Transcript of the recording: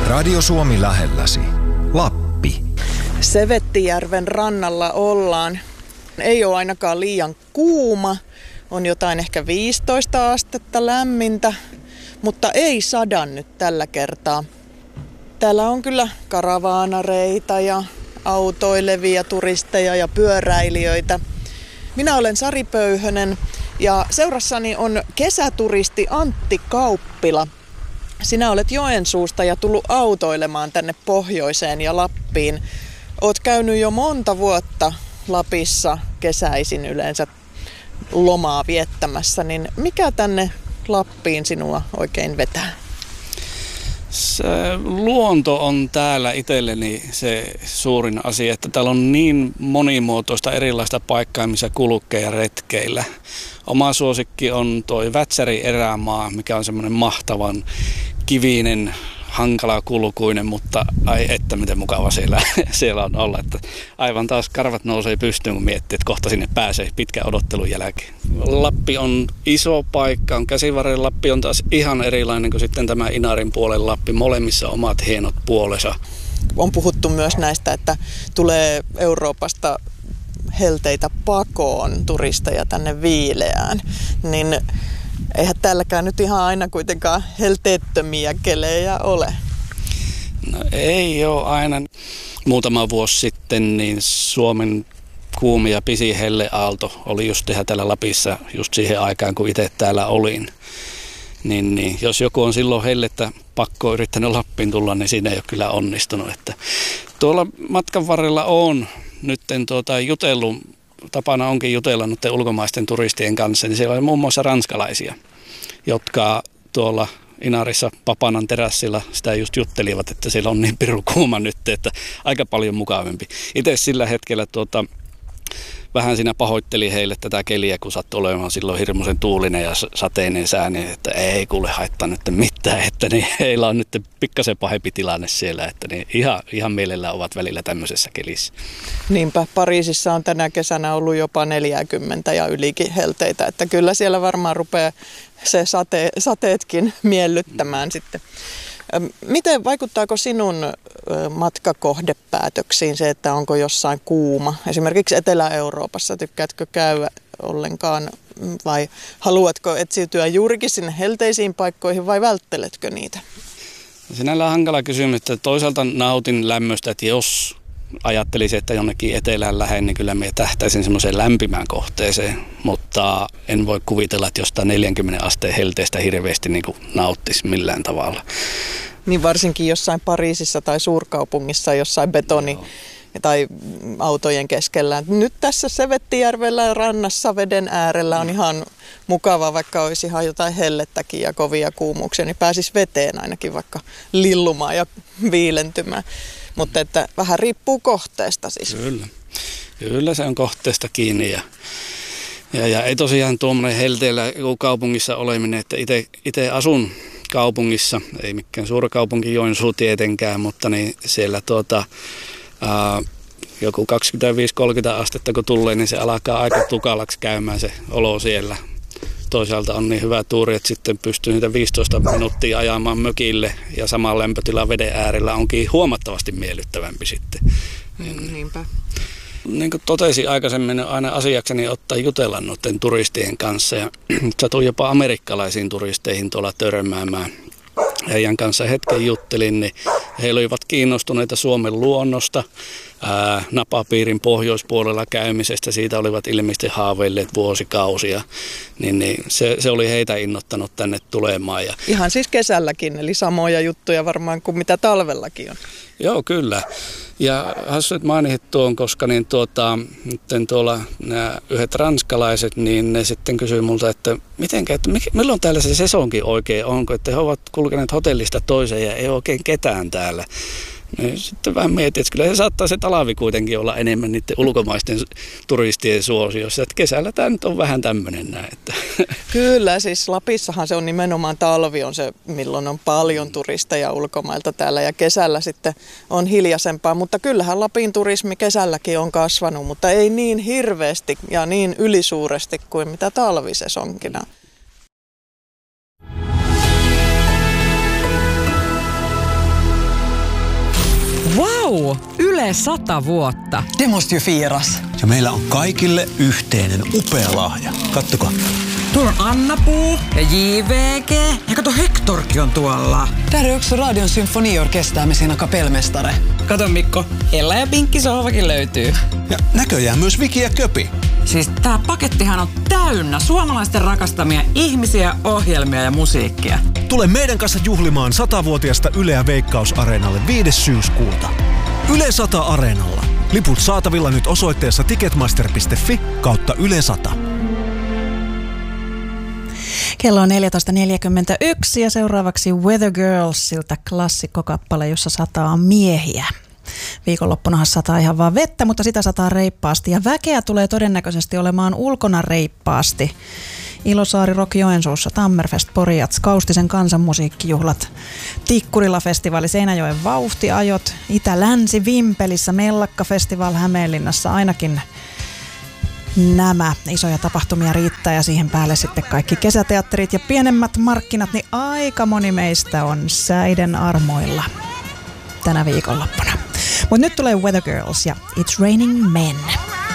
Radio Suomi lähelläsi. Lappi. Sevettijärven rannalla ollaan. Ei ole ainakaan liian kuuma. On jotain ehkä 15 astetta lämmintä, mutta ei sada nyt tällä kertaa. Täällä on kyllä karavaanareita ja autoilevia turisteja ja pyöräilijöitä. Minä olen Sari Pöyhönen ja seurassani on kesäturisti Antti Kauppila. Sinä olet Joensuusta ja tullut autoilemaan tänne pohjoiseen ja Lappiin. Oot käynyt jo monta vuotta Lapissa kesäisin yleensä lomaa viettämässä, niin mikä tänne Lappiin sinua oikein vetää? Se luonto on täällä itselleni se suurin asia, että täällä on niin monimuotoista erilaista paikkaa, missä kulkee ja retkeillä. Oma suosikki on toi Vätsärin erämaa, mikä on semmoinen mahtavan kivinen, hankala kulkuinen, mutta ai että miten mukava siellä on olla. Että aivan taas karvat nousee pystyyn, kun miettii, että kohta sinne pääsee pitkän odottelun jälkeen. Lappi on iso paikka, on Käsivarren Lappi on taas ihan erilainen kuin sitten tämä Inarin puolen Lappi. Molemmissa omat hienot puolensa. On puhuttu myös näistä, että tulee Euroopasta helteitä pakoon turisteja tänne Viileään, niin eihän täälläkään nyt ihan aina kuitenkaan helteettömiä kelejä ole. No ei ole aina. Muutama vuosi sitten niin Suomen kuumin ja pisin helleaalto oli just täällä Lapissa just siihen aikaan, kun itse täällä olin. Niin, jos joku on silloin hellettä pakkoa yrittänyt Lappiin tulla, niin siinä ei ole kyllä onnistunut. Että tuolla matkan varrella on nyt jutellut, tapana onkin jutella nyt ulkomaisten turistien kanssa, niin siellä on muun muassa ranskalaisia, jotka tuolla Inarissa Papanan terassilla sitä just juttelivat, että siellä on niin pirun kuuma nyt, että aika paljon mukavampi. Itse sillä hetkellä vähän siinä pahoitteli heille tätä keliä, kun sattui olemaan silloin hirmuisen tuulinen ja sateinen sää, niin että ei kuule haittaa nyt mitään, että niin heillä on nyt pikkasen pahempi tilanne siellä, että niin ihan mielellään ovat välillä tämmöisessä kelissä. Niinpä, Pariisissa on tänä kesänä ollut jopa 40 ja ylikin helteitä, että kyllä siellä varmaan rupeaa se sateetkin miellyttämään sitten. Miten vaikuttaako sinun matkakohdepäätöksiin se, että onko jossain kuuma? Esimerkiksi Etelä-Euroopassa tykkäätkö käydä ollenkaan vai haluatko etsiytyä juurikin sinne helteisiin paikkoihin vai vältteletkö niitä? Sinällä on hankala kysymys, että toisaalta nautin lämmöstä, että jos ajattelisin, että jonnekin etelään lähden, niin kyllä minä tähtäisin semmoiseen lämpimään kohteeseen, mutta en voi kuvitella, että jostain 40 asteen helteestä hirveästi niin kuin nauttisi millään tavalla. Niin varsinkin jossain Pariisissa tai suurkaupungissa, jossain betoni tai autojen keskellä. Nyt tässä Sevettijärvellä rannassa veden äärellä on ihan mukava, vaikka olisi ihan jotain hellettäkin ja kovia kuumuuksia, niin pääsisi veteen ainakin vaikka lillumaan ja viilentymään. Mutta että vähän riippuu kohteesta siis. Kyllä se on kohteesta kiinni ja ei tosiaan tuommoinen helteellä kaupungissa oleminen, että itse asun kaupungissa, ei mikään suurkaupunki Joensuu tietenkään, mutta niin siellä joku 25-30 astetta kun tulee, niin se alkaa aika tukalaksi käymään se olo siellä. Toisaalta on niin hyvä tuuri, että sitten pystyy niitä 15 minuuttia ajamaan mökille ja sama lämpötila veden äärellä onkin huomattavasti miellyttävämpi sitten. Niinpä. Niin kuin totesin aikaisemmin, aina asiakseni ottaa jutella noiden turistien kanssa ja satuin jopa amerikkalaisiin turisteihin tuolla törmäämään. Heidän kanssa hetken juttelin, niin he olivat kiinnostuneita Suomen luonnosta, napapiirin pohjoispuolella käymisestä, siitä olivat ilmeisesti haaveilleet vuosikausia, niin se oli heitä innottanut tänne tulemaan. Ja ihan siis kesälläkin, eli samoja juttuja varmaan kuin mitä talvellakin on. Joo, kyllä. Ja hassu, että mainitsit tuon, koska niin tuolla nämä yhdet ranskalaiset, niin ne sitten kysyi multa, että milloin täällä se sesonkin oikein on, että he ovat kulkeneet hotellista toiseen ja ei oikein ketään täällä. Niin sitten vähän mietin, että kyllä se saattaa se talvi kuitenkin olla enemmän niiden ulkomaisten turistien suosiossa. Että kesällä tämä nyt on vähän tämmöinen näin. Että. Kyllä, siis Lapissahan se on nimenomaan talvi on se, milloin on paljon turisteja ulkomailta täällä ja kesällä sitten on hiljaisempaa. Mutta kyllähän Lapin turismi kesälläkin on kasvanut, mutta ei niin hirveästi ja niin ylisuuresti kuin mitä talvisesonkina. Vau! Yle 100 vuotta. Det måste ju firas. Ja meillä on kaikille yhteinen upea lahja. Kattokaa. Tuolla on Anna-Puu ja JVG. Ja kato, Hektorkin on tuolla. Där är också Radion symfoniorkester med sina kapellmästare. Kato Mikko, Ella ja Pinkki sohvakin löytyy. Ja näköjään myös Viki ja Köpi. Siis tää pakettihan on täynnä suomalaisten rakastamia ihmisiä, ohjelmia ja musiikkia. Tule meidän kanssa juhlimaan 100-vuotiasta Yleä Veikkaus-areenalle 5. syyskuuta. Yle 100 Areenalla. Liput saatavilla nyt osoitteessa ticketmaster.fi/Yle 100. Kello on 14.41 ja seuraavaksi Weather Girlsilta klassikkokappale, jossa sataa miehiä. Viikonloppunahan sataa ihan vaan vettä, mutta sitä sataa reippaasti ja väkeä tulee todennäköisesti olemaan ulkona reippaasti. Ilosaari Rock Joensuussa, Tammerfest Porijats, Kaustisen kansanmusiikkijuhlat, Tikkurila-festivaali, Seinäjoen vauhtiajot, Itä-Länsi Vimpelissä, Mellakka-festival Hämeenlinnassa, ainakin nämä isoja tapahtumia riittää ja siihen päälle sitten kaikki kesäteatterit ja pienemmät markkinat, niin aika moni meistä on säiden armoilla tänä viikonloppuna. Mutta nyt tulee Weather Girls ja It's Raining Men.